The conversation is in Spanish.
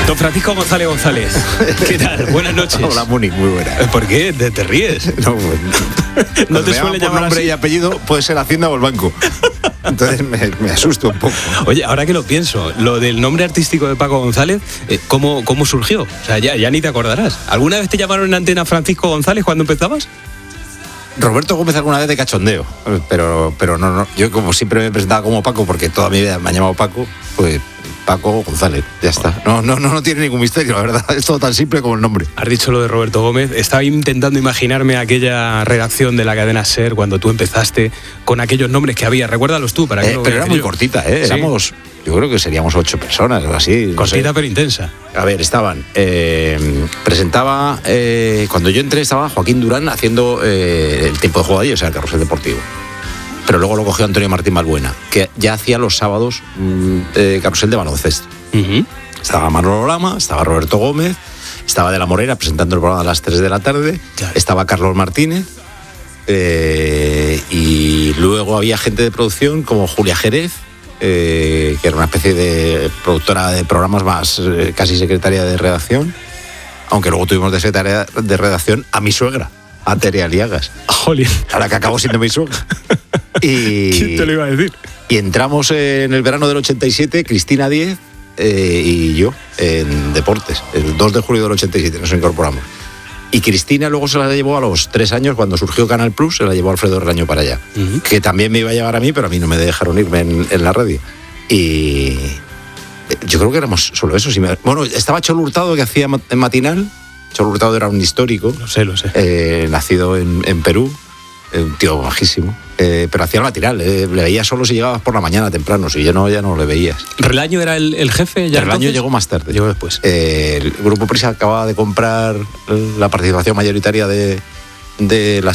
Don Francisco González González. ¿Qué tal? Buenas noches. Hola, Muni, muy buena. ¿Por qué? ¿Te ríes? No, ¿No te me suele llaman por llamar nombre así? y apellido, puede ser Hacienda o el banco. Entonces me asusto un poco. Oye, ahora que lo pienso, lo del nombre artístico de Paco González, ¿cómo surgió? O sea, ya ni te acordarás. ¿Alguna vez te llamaron en antena Francisco González cuando empezabas? Roberto Gómez alguna vez de cachondeo, pero no. Yo como siempre me presentaba como Paco, porque toda mi vida me han llamado Paco, pues Paco González, ya está. No tiene ningún misterio, la verdad. Es todo tan simple como el nombre. Has dicho lo de Roberto Gómez. Estaba intentando imaginarme aquella redacción de la cadena SER cuando tú empezaste con aquellos nombres que había. Recuérdalos tú para que Pero era muy cortita, ¿eh? ¿Sí? Éramos, yo creo que seríamos 8 personas o así. No Cortita sé. pero intensa. A ver, estaban. Presentaba. Cuando yo entré, estaba Joaquín Durán haciendo el tiempo de juego de ellos, o sea, el carrusel deportivo. Pero luego lo cogió Antonio Martín Balbuena, que ya hacía los sábados carrusel de baloncesto. Uh-huh. Estaba Manolo Lama, estaba Roberto Gómez, estaba De la Morera presentando el programa a las 3 de la tarde, Claro. estaba Carlos Martínez, y luego había gente de producción como Julia Jerez, que era una especie de productora de programas más casi secretaria de redacción, aunque luego tuvimos de secretaria de redacción a mi suegra, a Tere Aliagas, Jolín. a la que acabó siendo mi suegra. ¿Quién te lo iba a decir? Y entramos en el verano del 87, Cristina Diez y yo, en deportes. El 2 de julio del 87 nos incorporamos. Y Cristina luego se la llevó a los 3 años, cuando surgió Canal Plus, se la llevó Alfredo Regaño para allá. Uh-huh. Que también me iba a llevar a mí, pero a mí no me dejaron irme en la radio. Y yo creo que éramos solo eso. Bueno, estaba Cholo Hurtado, que hacía en matinal. Cholo Hurtado era un histórico. Lo sé. Nacido en Perú. Un tío bajísimo. Pero hacía el matinal. Le veías solo si llegabas por la mañana temprano. Si ya no le veías. ¿Relaño era el jefe? ¿Ya Relaño entonces? llegó más tarde. Llegó después. El Grupo Prisa acaba de comprar la participación mayoritaria de las